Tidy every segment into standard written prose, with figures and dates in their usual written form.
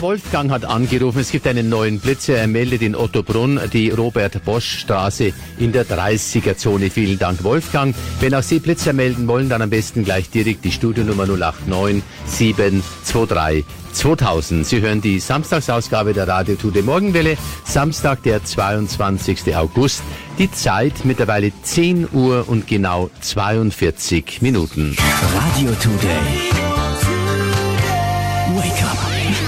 Der Wolfgang hat angerufen, es gibt einen neuen Blitzer. Er meldet in Ottobrunn die Robert-Bosch-Straße in der 30er-Zone. Vielen Dank, Wolfgang. Wenn auch Sie Blitzer melden wollen, dann am besten gleich direkt die Studionummer 089 723 2000. Sie hören die Samstagsausgabe der Radio Today Morgenwelle. Samstag, der 22. August. Die Zeit mittlerweile 10 Uhr und genau 42 Minuten. Radio Today. Wake up.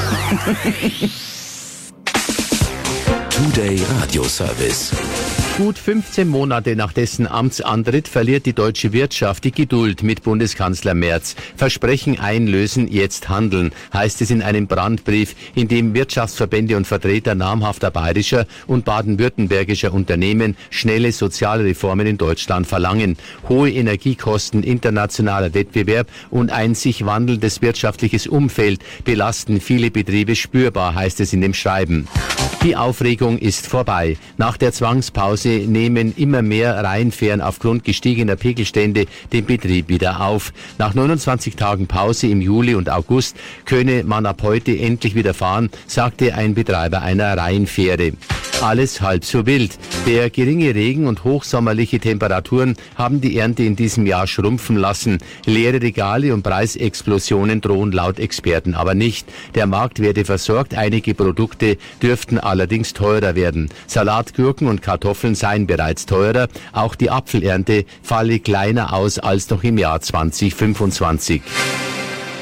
Today Radio Service. Gut 15 Monate nach dessen Amtsantritt verliert die deutsche Wirtschaft die Geduld mit Bundeskanzler Merz. Versprechen einlösen, jetzt handeln, heißt es in einem Brandbrief, in dem Wirtschaftsverbände und Vertreter namhafter bayerischer und baden-württembergischer Unternehmen schnelle soziale Reformen in Deutschland verlangen. Hohe Energiekosten, internationaler Wettbewerb und ein sich wandelndes wirtschaftliches Umfeld belasten viele Betriebe spürbar, heißt es in dem Schreiben. Die Aufregung ist vorbei. Nach der Zwangspause nehmen immer mehr Rheinfähren aufgrund gestiegener Pegelstände den Betrieb wieder auf. Nach 29 Tagen Pause im Juli und August könne man ab heute endlich wieder fahren, sagte ein Betreiber einer Rheinfähre. Alles halb so wild. Der geringe Regen und hochsommerliche Temperaturen haben die Ernte in diesem Jahr schrumpfen lassen. Leere Regale und Preisexplosionen drohen laut Experten aber nicht. Der Markt werde versorgt, einige Produkte dürften allerdings teurer werden. Salat, Gurken und Kartoffeln seien bereits teurer. Auch die Apfelernte falle kleiner aus als noch im Jahr 2025.